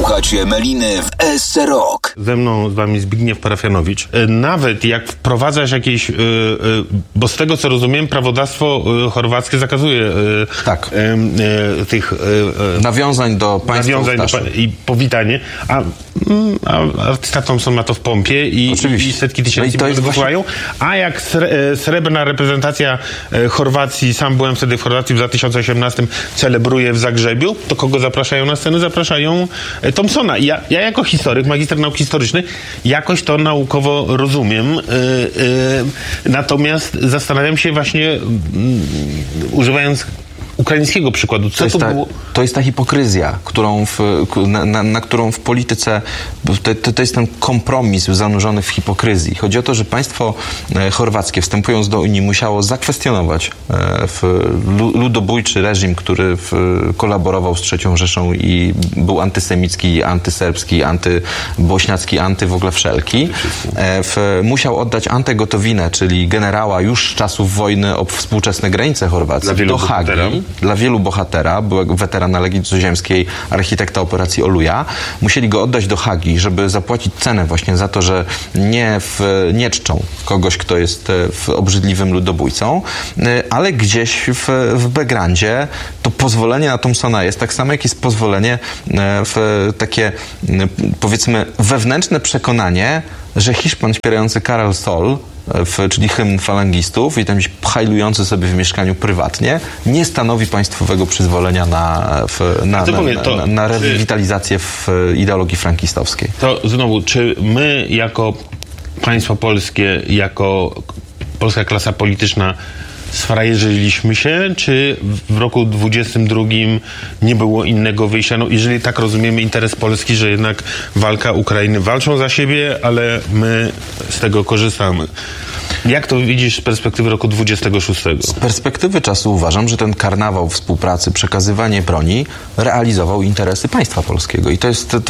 Słuchacie Meliny w SC Rock. Ze mną, z wami Zbigniew Parafianowicz. Nawet jak wprowadzasz jakieś, bo z tego co rozumiem, prawodawstwo chorwackie zakazuje tych nawiązań do państwa i powitanie, a artysta Thompson ma to w pompie i setki tysięcy wysyłają, a jak srebrna reprezentacja Chorwacji, sam byłem wtedy w Chorwacji w 2018, celebruje w Zagrzebiu, to kogo zapraszają na scenę? Zapraszają Thompsona. Ja jako historyk, magister nauk historycznych, jakoś to naukowo rozumiem, natomiast zastanawiam się właśnie, używając ukraińskiego przykładu. To jest ta hipokryzja, na którą w polityce to jest ten kompromis zanurzony w hipokryzji. Chodzi o to, że państwo chorwackie, wstępując do Unii, musiało zakwestionować ludobójczy reżim, który kolaborował z III Rzeszą i był antysemicki, antyserbski, antybośniacki, w ogóle wszelki. Musiał oddać Ante Gotowinę, czyli generała już z czasów wojny o współczesne granice Chorwacji, do Hagi. Dla wielu bohatera, byłego weterana Legii Cudzoziemskiej, architekta operacji Oluja, musieli go oddać do Hagi, żeby zapłacić cenę właśnie za to, że nie czczą kogoś, kto jest obrzydliwym ludobójcą, ale gdzieś w backgroundzie to pozwolenie na Thompsona jest tak samo, jak jest pozwolenie w takie, powiedzmy, wewnętrzne przekonanie, że Hiszpan śpiewający Karel Sol, czyli hymn falangistów i tam gdzieś hajlujący sobie w mieszkaniu prywatnie, nie stanowi państwowego przyzwolenia na rewitalizację w ideologii frankistowskiej. To znowu, czy my jako państwo polskie, jako polska klasa polityczna sfrajerzyliśmy się, czy w roku 22 nie było innego wyjścia? No, jeżeli tak rozumiemy interes Polski, że jednak walka Ukrainy walczą za siebie, ale my z tego korzystamy. Jak to widzisz z perspektywy roku 26? Z perspektywy czasu uważam, że ten karnawał współpracy, przekazywanie broni realizował interesy państwa polskiego. I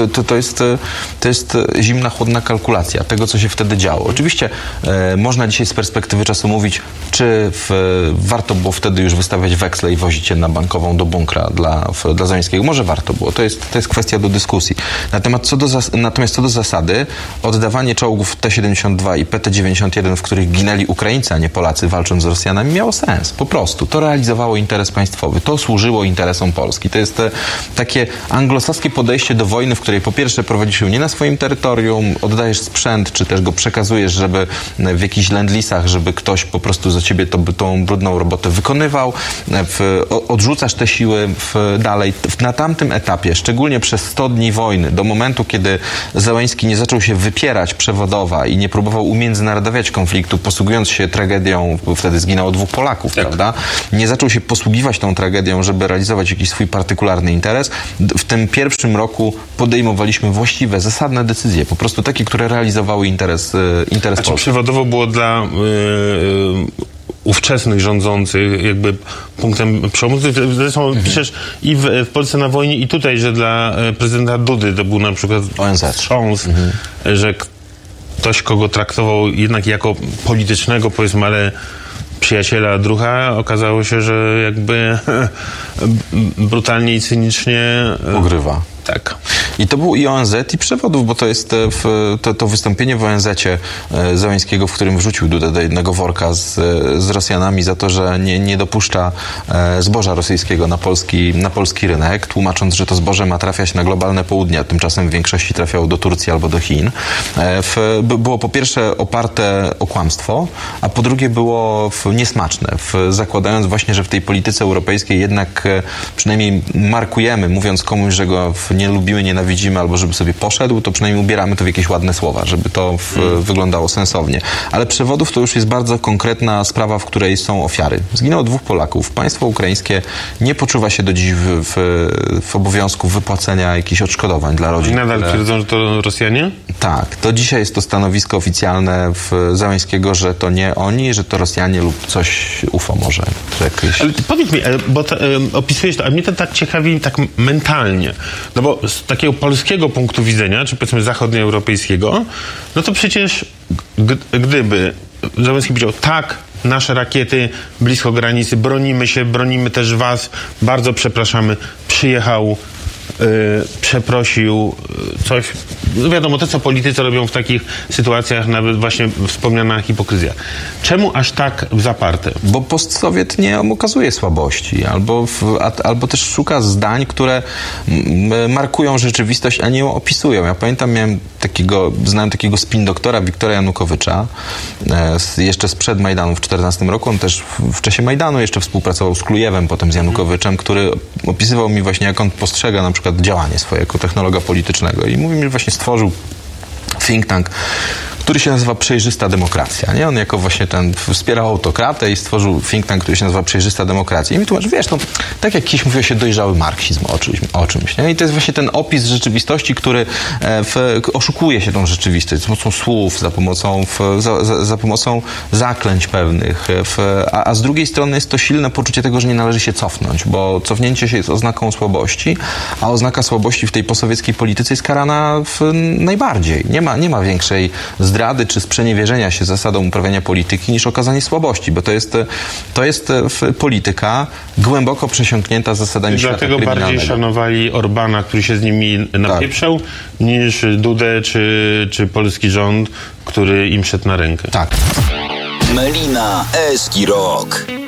to jest zimna, chłodna kalkulacja tego, co się wtedy działo. Oczywiście można dzisiaj z perspektywy czasu mówić, czy warto było wtedy już wystawiać weksle i wozić je na bankową do bunkra dla Zeleńskiego. Może warto było. To jest kwestia do dyskusji. Natomiast co do zasady, oddawanie czołgów T-72 i PT-91, w których ginęli Ukraińcy, a nie Polacy, walcząc z Rosjanami, miało sens. Po prostu. To realizowało interes państwowy. To służyło interesom Polski. To jest takie anglosaskie podejście do wojny, w której po pierwsze prowadzisz ją nie na swoim terytorium, oddajesz sprzęt, czy też go przekazujesz, żeby w jakichś lend-lease'ach, żeby ktoś po prostu za ciebie tą brudną robotę wykonywał. Odrzucasz te siły dalej. Na tamtym etapie, szczególnie przez 100 dni wojny, do momentu, kiedy Zełenski nie zaczął się wypierać przewodowa i nie próbował umiędzynarodowiać konfliktu, posługując się tragedią, bo wtedy zginęło 2 Polaków, prawda? Nie zaczął się posługiwać tą tragedią, żeby realizować jakiś swój partykularny interes. W tym pierwszym roku podejmowaliśmy właściwe, zasadne decyzje, po prostu takie, które realizowały interes Polski. Czy przewodowo było dla ówczesnych rządzących jakby punktem przełomu? Zresztą piszesz i w Polsce na wojnie, i tutaj, że dla prezydenta Dudy to był na przykład wstrząs, że ktoś, kogo traktował jednak jako politycznego, powiedzmy, ale przyjaciela druha, okazało się, że jakby brutalnie i cynicznie ugrywa. Tak. I to był i ONZ, i przewodów, bo to jest to wystąpienie w ONZ-cie Zełenskiego, w którym wrzucił Dudę do jednego worka z Rosjanami za to, że nie dopuszcza zboża rosyjskiego na polski rynek, tłumacząc, że to zboże ma trafiać na globalne południe, a tymczasem w większości trafiało do Turcji albo do Chin. Było po pierwsze oparte o kłamstwo, a po drugie było niesmaczne, zakładając właśnie, że w tej polityce europejskiej jednak przynajmniej markujemy, mówiąc komuś, że go nie lubimy, nienawidzimy, albo żeby sobie poszedł, to przynajmniej ubieramy to w jakieś ładne słowa, żeby to wyglądało sensownie. Ale przewodów to już jest bardzo konkretna sprawa, w której są ofiary. Zginęło 2 Polaków. Państwo ukraińskie nie poczuwa się do dziś w obowiązku wypłacenia jakichś odszkodowań dla rodzin. I nadal twierdzą, że to Rosjanie? Tak. To dzisiaj jest to stanowisko oficjalne Zełenskiego, że to nie oni, że to Rosjanie lub coś UFO może. Ale powiedz mi, bo opisujesz to, a mnie to tak ciekawi tak mentalnie. No bo z takiego polskiego punktu widzenia, czy powiedzmy zachodnioeuropejskiego, no to przecież gdyby Zełenski powiedział tak, nasze rakiety blisko granicy, bronimy się, bronimy też was, bardzo przepraszamy, przyjechał przeprosił coś. No wiadomo, to co politycy robią w takich sytuacjach, nawet właśnie wspomniana hipokryzja. Czemu aż tak zaparte? Bo postsowiet nie okazuje słabości, albo też szuka zdań, które markują rzeczywistość, a nie ją opisują. Ja pamiętam, znałem takiego spin doktora Wiktora Janukowycza, jeszcze sprzed Majdanu w 2014 roku. On też w czasie Majdanu jeszcze współpracował z Klujewem, potem z Janukowiczem, który opisywał mi właśnie, jak on postrzega na przykład działanie swoje jako technologa politycznego. I mówi mi, że właśnie stworzył think tank, który się nazywa Przejrzysta Demokracja. Nie? On jako właśnie wspierał autokratę i stworzył think tank, który się nazywa Przejrzysta Demokracja. I mi tłumaczy, wiesz, tak jak kiedyś mówiło się dojrzały marksizm o czymś. Nie? I to jest właśnie ten opis rzeczywistości, który oszukuje się tą rzeczywistość za pomocą słów, za pomocą zaklęć pewnych. A z drugiej strony jest to silne poczucie tego, że nie należy się cofnąć, bo cofnięcie się jest oznaką słabości, a oznaka słabości w tej posowieckiej polityce jest karana najbardziej. Nie ma większej zdrady czy sprzeniewierzenia się zasadom uprawiania polityki niż okazanie słabości, bo to jest polityka głęboko przesiąknięta zasadami świata kryminalnego. Dlatego bardziej szanowali Orbana, który się z nimi napieprzał, niż Dudę czy polski rząd, który im szedł na rękę. Tak. Melina Eski Rock.